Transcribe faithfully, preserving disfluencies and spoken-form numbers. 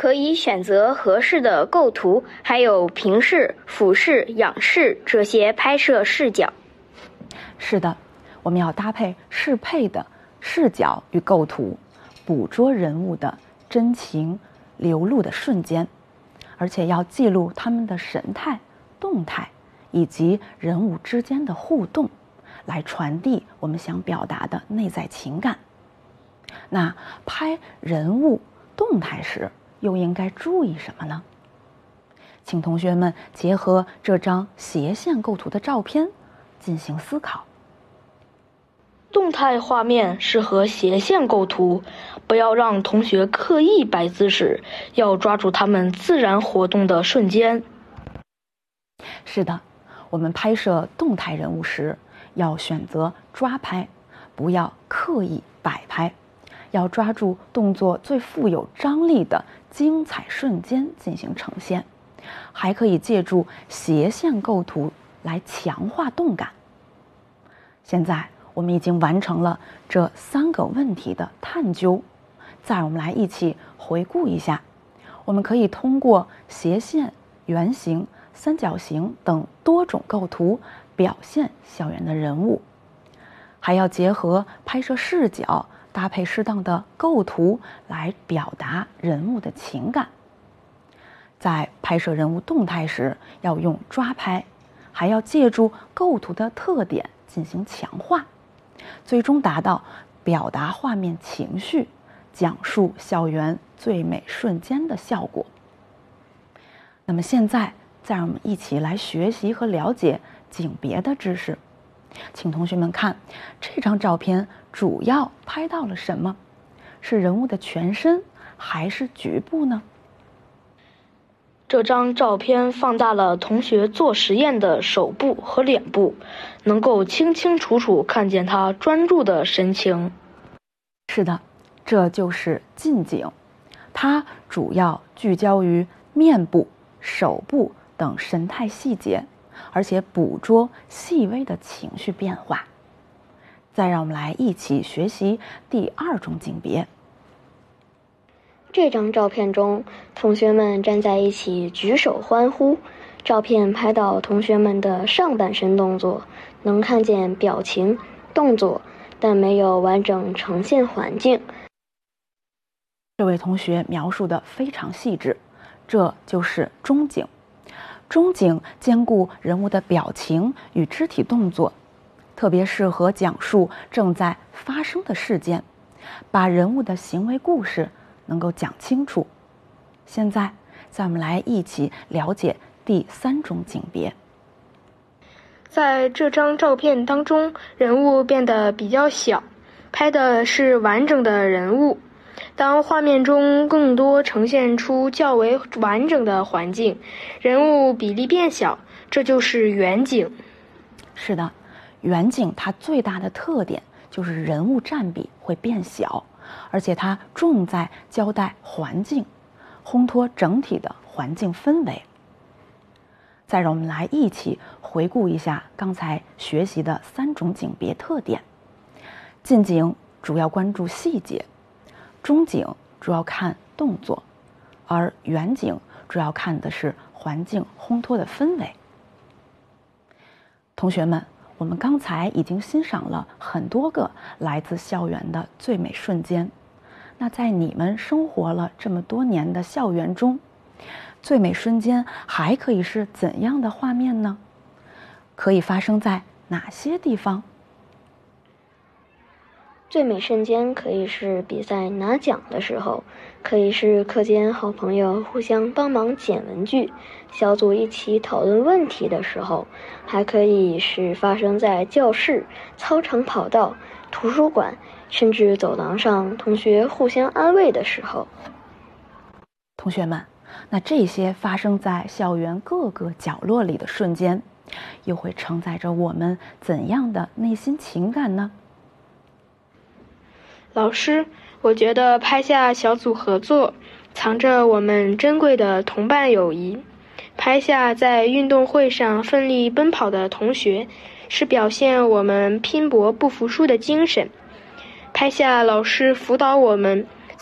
可以选择合适的构图，还有平视、俯视、仰视这些拍摄视角。 是的，我们要搭配适配的视角与构图，捕捉人物的真情流露的瞬间，而且要记录他们的神态、动态以及人物之间的互动，来传递我们想表达的内在情感。那拍人物动态时又应该注意什么呢？请同学们结合这张斜线构图的照片进行思考。 动态画面适合斜线构图，不要让同学刻意摆姿势，要抓住他们自然活动的瞬间。 是的，我们拍摄动态人物时要选择抓拍，不要刻意摆拍，要抓住动作最富有张力的精彩瞬间进行呈现，还可以借助斜线构图来强化动感。现在我们已经完成了这三个问题的探究，再让我们来一起回顾一下。我们可以通过斜线、圆形、三角形等多种构图表现校园的人物，还要结合拍摄视角，搭配适当的构图来表达人物的情感。在拍摄人物动态时，要用抓拍，还要借助构图的特点进行强化，最终达到表达画面情绪、讲述校园最美瞬间的效果。那么现在，再让我们一起来学习和了解景别的知识。请同学们看，这张照片主要拍到了什么？是人物的全身还是局部呢？ 这张照片放大了同学做实验的手部和脸部，能够清清楚楚看见他专注的神情。 是的，这就是近景，它主要聚焦于面部、手部等神态细节，而且捕捉细微的情绪变化。再让我们来一起学习第二种景别。 这张照片中，同学们站在一起举手欢呼。照片拍到同学们的上半身动作，能看见表情、动作，但没有完整呈现环境。 这位同学描述的非常细致，这就是中景。中景兼顾人物的表情与肢体动作，特别适合讲述正在发生的事件，把人物的行为故事能够讲清楚。现在，再我们来一起了解第三种景别。 在这张照片当中，人物变得比较小，拍的是完整的人物。当画面中更多呈现出较为完整的环境，人物比例变小，这就是远景。 是的，远景它最大的特点就是人物占比会变小，而且它重在交代环境，烘托整体的环境氛围。再让我们来一起回顾一下刚才学习的三种景别特点。近景主要关注细节，中景主要看动作，而远景主要看的是环境烘托的氛围。同学们，我们刚才已经欣赏了很多个来自校园的最美瞬间。那在你们生活了这么多年的校园中，最美瞬间还可以是怎样的画面呢？可以发生在哪些地方？ 最美瞬间可以是比赛拿奖的时候，可以是课间好朋友互相帮忙捡文具，小组一起讨论问题的时候，还可以是发生在教室、操场跑道、图书馆，甚至走廊上同学互相安慰的时候。 同学们，那这些发生在校园各个角落里的瞬间，又会承载着我们怎样的内心情感呢？ 老师，我觉得拍下小组合作，藏着我们珍贵的同伴友谊；拍下在运动会上奋力奔跑的同学，是表现我们拼搏不服输的精神；拍下老师辅导我们